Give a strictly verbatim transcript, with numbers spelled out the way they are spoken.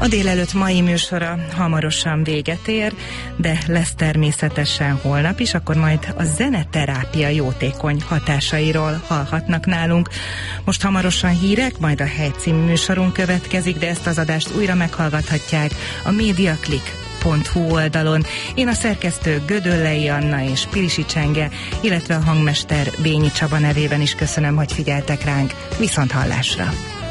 A délelőtt mai műsora hamarosan véget ér, de lesz természetesen holnap is, akkor majd a zeneterápia jótékony hatásairól hallhatnak nálunk. Most hamarosan hírek, majd a Hely című műsorunk következik, de ezt az adást újra meghallgathatják a mediaclick pont hu oldalon. Én a szerkesztő Gödöllei Anna és Pilisi Csenge, illetve a hangmester Bényi Csaba nevében is köszönöm, hogy figyeltek ránk. Viszont hallásra!